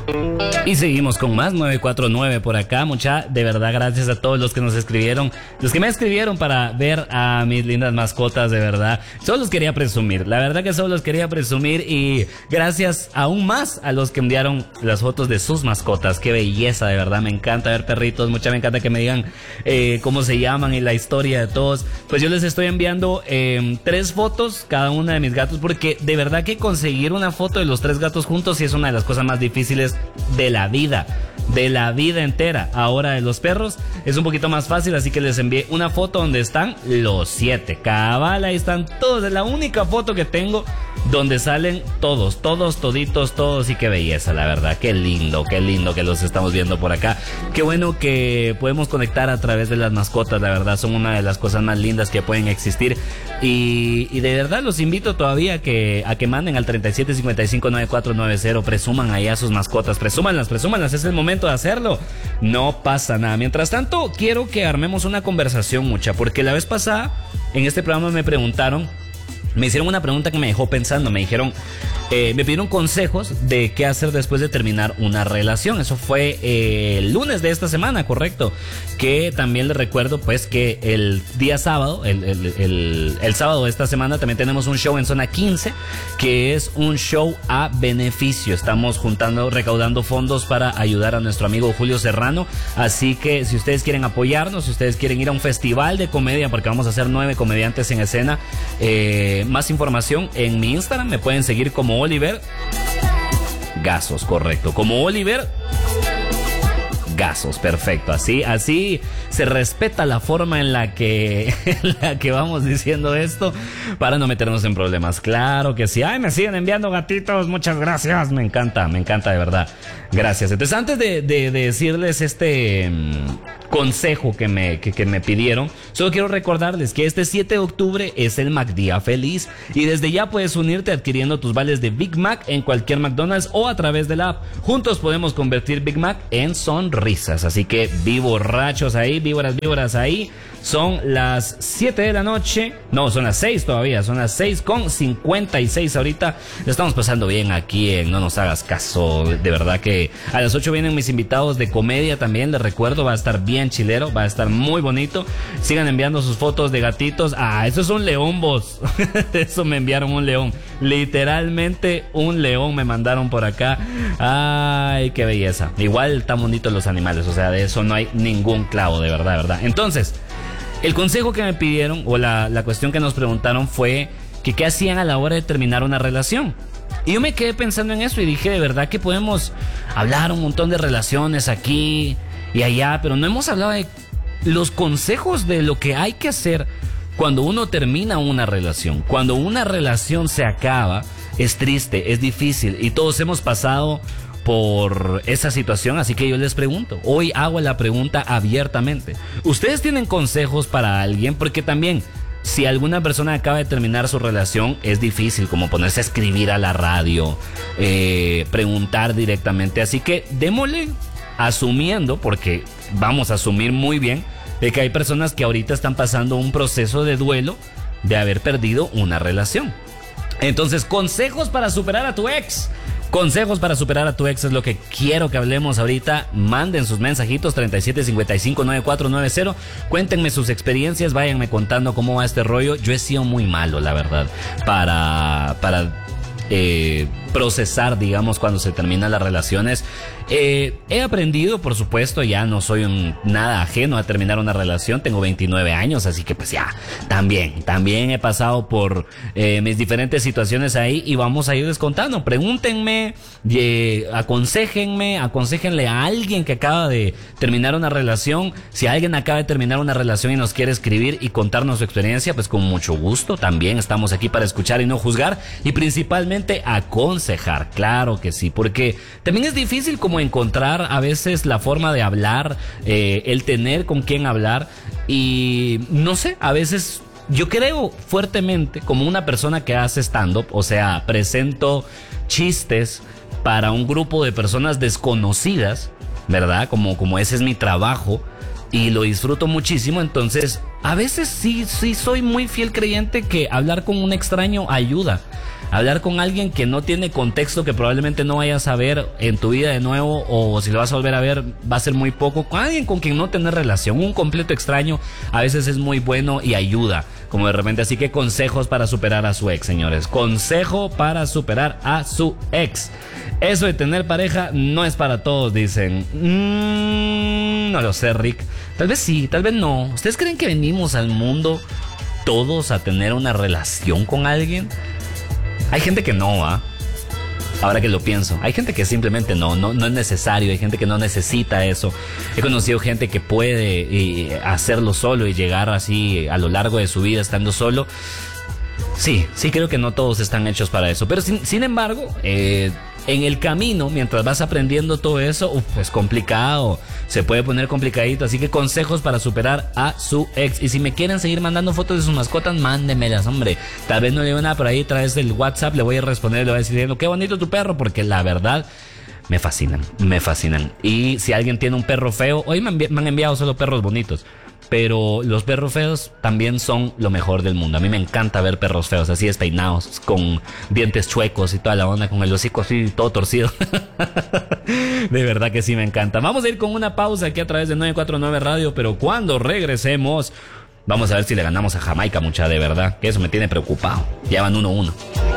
Y seguimos con más 949 por acá, mucha, de verdad gracias a todos los que nos escribieron, los que me escribieron para ver a mis lindas mascotas, de verdad, solo los quería presumir, la verdad que solo los quería presumir y gracias aún más a los que enviaron las fotos de sus mascotas, qué belleza, de verdad, me encanta ver perritos, mucha, me encanta que me digan cómo se llaman y la historia de todos, pues yo les estoy enviando 3 fotos cada una de mis gatos, porque de verdad que conseguir una foto de los 3 gatos juntos sí es una de las cosas más difíciles de la vida entera. Ahora de los perros es un poquito más fácil, así que les envié una foto donde están los 7, cabal, ahí están todos, es la única foto que tengo donde salen todos, toditos, y qué belleza, la verdad, qué lindo que los estamos viendo por acá, qué bueno que podemos conectar a través de las mascotas, la verdad, son una de las cosas más lindas que pueden existir, y de verdad los invito todavía a que manden al 37559490, presuman ahí a sus mascotas, presúmanlas, es el momento de hacerlo, no pasa nada. Mientras tanto, quiero que armemos una conversación, mucha, porque la vez pasada en este programa me hicieron una pregunta que me dejó pensando, me dijeron, me pidieron consejos de qué hacer después de terminar una relación. Eso fue el lunes de esta semana, correcto, que también les recuerdo pues que el día sábado, el sábado de esta semana también tenemos un show en Zona 15, que es un show a beneficio. Estamos recaudando fondos para ayudar a nuestro amigo Julio Serrano, así que si ustedes quieren apoyarnos, si ustedes quieren ir a un festival de comedia, porque vamos a hacer 9 comediantes en escena, más información en mi Instagram, me pueden seguir como Oliver Gasos, correcto, como Oliver Gasos, perfecto, así se respeta la forma en la que vamos diciendo esto para no meternos en problemas. Claro que sí. Ay, me siguen enviando gatitos, muchas gracias, me encanta de verdad, gracias. Entonces, antes de decirles este consejo que me pidieron, solo quiero recordarles que este 7 de octubre es el MacDía Feliz y desde ya puedes unirte adquiriendo tus vales de Big Mac en cualquier McDonald's o a través de la app. Juntos podemos convertir Big Mac en sonrisas, así que víboras ahí. Son las 7 de la noche, no, son las 6 todavía, son las 6:56 ahorita. Lo estamos pasando bien aquí en No Nos Hagas Caso, de verdad que a las 8 vienen mis invitados de comedia también, les recuerdo, va a estar bien chilero, va a estar muy bonito. Sigan enviando sus fotos de gatitos. Eso es un león, vos. Eso me enviaron un león, literalmente un león me mandaron por acá. Ay, qué belleza. Igual están bonitos los animales, o sea, de eso no hay ningún clavo, de verdad. Entonces, el consejo que me pidieron, o la cuestión que nos preguntaron fue que qué hacían a la hora de terminar una relación. Y yo me quedé pensando en eso y dije, de verdad que podemos hablar un montón de relaciones aquí y allá, pero no hemos hablado de los consejos de lo que hay que hacer cuando uno termina una relación. Cuando una relación se acaba, es triste, es difícil y todos hemos pasado por esa situación, así que yo les pregunto, hoy hago la pregunta abiertamente. ¿Ustedes tienen consejos para alguien? Porque también, si alguna persona acaba de terminar su relación, es difícil como ponerse a escribir a la radio, preguntar directamente, así que démosle asumiendo, porque vamos a asumir muy bien, de que hay personas que ahorita están pasando un proceso de duelo de haber perdido una relación. Entonces, consejos para superar a tu ex. Consejos para superar a tu ex es lo que quiero que hablemos ahorita. Manden sus mensajitos 37559490. Cuéntenme sus experiencias, váyanme contando cómo va este rollo. Yo he sido muy malo, la verdad, para procesar, digamos, cuando se terminan las relaciones. He aprendido, por supuesto, ya no soy nada ajeno a terminar una relación, tengo 29 años, así que pues ya, también he pasado por mis diferentes situaciones ahí y vamos a irles contando. Pregúntenme, aconséjenle a alguien que acaba de terminar una relación. Si alguien acaba de terminar una relación y nos quiere escribir y contarnos su experiencia, pues con mucho gusto, también estamos aquí para escuchar y no juzgar y principalmente aconsejar, claro que sí, porque también es difícil como encontrar a veces la forma de hablar, el tener con quién hablar y no sé, a veces yo creo fuertemente como una persona que hace stand-up, o sea, presento chistes para un grupo de personas desconocidas, ¿verdad? Como ese es mi trabajo y lo disfruto muchísimo, entonces a veces sí soy muy fiel creyente que hablar con un extraño ayuda. Hablar con alguien que no tiene contexto, que probablemente no vayas a ver en tu vida de nuevo, o si lo vas a volver a ver va a ser muy poco. Con alguien con quien no tener relación, un completo extraño, a veces es muy bueno y ayuda, como de repente. Así que consejos para superar a su ex, señores. Consejo para superar a su ex. Eso de tener pareja no es para todos, dicen. No lo sé, Rick. Tal vez sí, tal vez no. ¿Ustedes creen que venimos al mundo todos a tener una relación con alguien? Hay gente que no, ¿va? Ahora que lo pienso, hay gente que simplemente no es necesario, hay gente que no necesita eso. He conocido gente que puede hacerlo solo y llegar así a lo largo de su vida estando solo. Sí, creo que no todos están hechos para eso. Pero sin embargo, en el camino, mientras vas aprendiendo todo eso, es complicado. Se puede poner complicadito. Así que consejos para superar a su ex. Y si me quieren seguir mandando fotos de sus mascotas, mándemelas, hombre. Tal vez no le digo nada por ahí a través del WhatsApp. Le voy a responder, le voy a decir, qué bonito tu perro, porque la verdad me fascinan. Y si alguien tiene un perro feo, hoy me han enviado solo perros bonitos, pero los perros feos también son lo mejor del mundo. A mí me encanta ver perros feos así despeinados, con dientes chuecos y toda la onda, con el hocico así todo torcido. De verdad que sí me encanta. Vamos a ir con una pausa aquí a través de 949 Radio, pero cuando regresemos vamos a ver si le ganamos a Jamaica, mucha, de verdad, que eso me tiene preocupado. Ya van 1-1.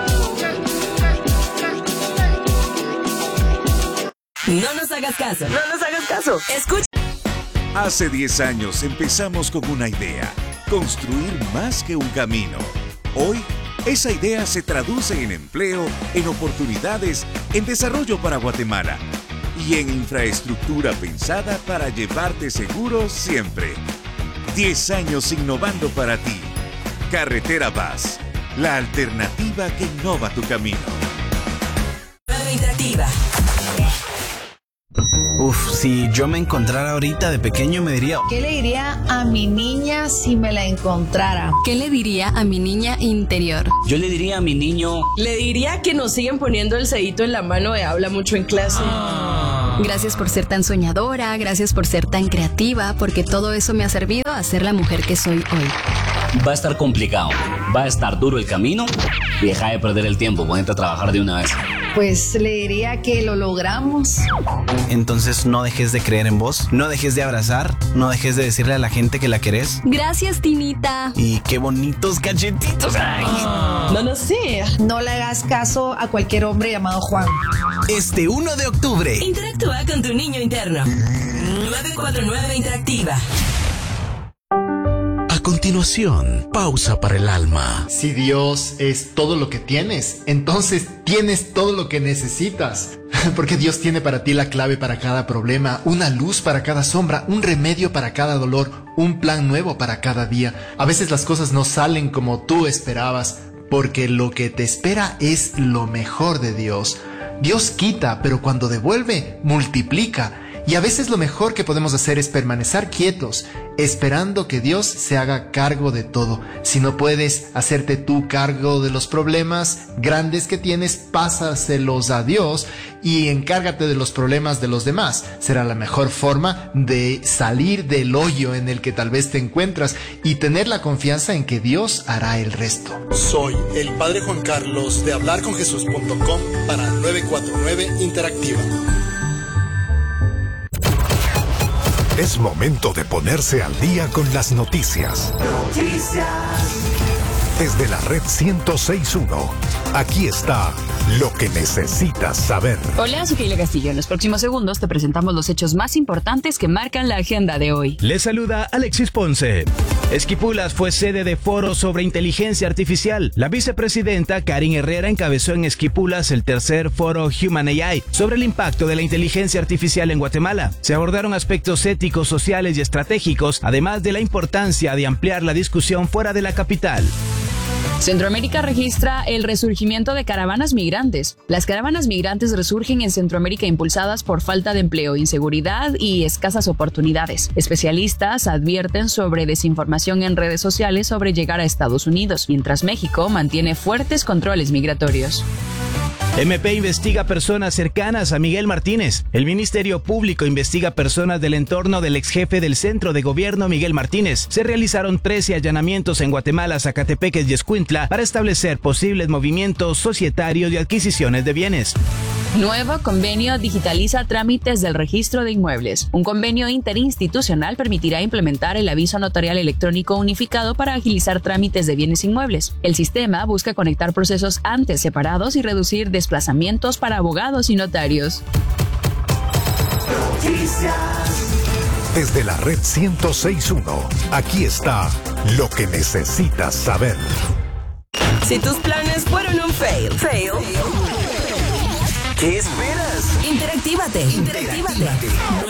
No nos hagas caso. Escucha. Hace 10 años empezamos con una idea: construir más que un camino. Hoy, esa idea se traduce en empleo, en oportunidades, en desarrollo para Guatemala y en infraestructura pensada para llevarte seguro siempre. 10 años innovando para ti. Carretera Paz, la alternativa que innova tu camino. Interactiva. Si yo me encontrara ahorita de pequeño me diría... ¿Qué le diría a mi niña si me la encontrara? ¿Qué le diría a mi niña interior? Yo le diría a mi niño... Le diría que nos siguen poniendo el cedito en la mano de habla mucho en clase. Gracias por ser tan soñadora, gracias por ser tan creativa, porque todo eso me ha servido a ser la mujer que soy hoy. Va a estar complicado, va a estar duro el camino y deja de perder el tiempo, ponete a trabajar de una vez. Pues le diría que lo logramos. Entonces no dejes de creer en vos, no dejes de abrazar, no dejes de decirle a la gente que la querés. Gracias, Tinita. Y qué bonitos cachetitos. Ay. No sé. No le hagas caso a cualquier hombre llamado Juan. Este 1 de octubre. Interactúa con tu niño interno. 949 Interactiva. A continuación, pausa para el alma. Si Dios es todo lo que tienes, entonces tienes todo lo que necesitas. Porque Dios tiene para ti la clave para cada problema, una luz para cada sombra, un remedio para cada dolor, un plan nuevo para cada día. A veces las cosas no salen como tú esperabas, porque lo que te espera es lo mejor de Dios. Dios quita, pero cuando devuelve, multiplica. Y a veces lo mejor que podemos hacer es permanecer quietos, esperando que Dios se haga cargo de todo. Si no puedes hacerte tú cargo de los problemas grandes que tienes, pásaselos a Dios y encárgate de los problemas de los demás. Será la mejor forma de salir del hoyo en el que tal vez te encuentras y tener la confianza en que Dios hará el resto. Soy el Padre Juan Carlos de hablarconjesus.com para 949 Interactiva. Es momento de ponerse al día con las noticias. Desde la red 106.1, aquí está lo que necesitas saber. Hola, soy Keila Castillo. En los próximos segundos te presentamos los hechos más importantes que marcan la agenda de hoy. Les saluda Alexis Ponce. Esquipulas fue sede de foro sobre inteligencia artificial. La vicepresidenta Karin Herrera encabezó en Esquipulas el tercer foro Human AI sobre el impacto de la inteligencia artificial en Guatemala. Se abordaron aspectos éticos, sociales y estratégicos, además de la importancia de ampliar la discusión fuera de la capital. Centroamérica registra el resurgimiento de caravanas migrantes. Las caravanas migrantes resurgen en Centroamérica impulsadas por falta de empleo, inseguridad y escasas oportunidades. Especialistas advierten sobre desinformación en redes sociales sobre llegar a Estados Unidos, mientras México mantiene fuertes controles migratorios. MP investiga personas cercanas a Miguel Martínez. El Ministerio Público investiga personas del entorno del exjefe del Centro de Gobierno Miguel Martínez. Se realizaron 13 allanamientos en Guatemala, Zacatepeques y Escuintla para establecer posibles movimientos societarios y adquisiciones de bienes. Nuevo convenio digitaliza trámites del registro de inmuebles. Un convenio interinstitucional permitirá implementar el aviso notarial electrónico unificado para agilizar trámites de bienes inmuebles. El sistema busca conectar procesos antes separados y reducir desplazamientos para abogados y notarios. Desde la red 106.1, aquí está lo que necesitas saber. Si tus planes fueron un fail. ¿Qué esperas? Interactívate.